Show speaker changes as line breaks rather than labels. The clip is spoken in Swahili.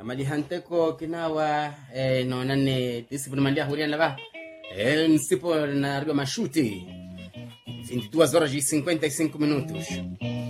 Ramadi hanteko kinawa no nane disipu mandia huriana ba. Nsipo na riba mashuti. 22 horas e 55 minutos.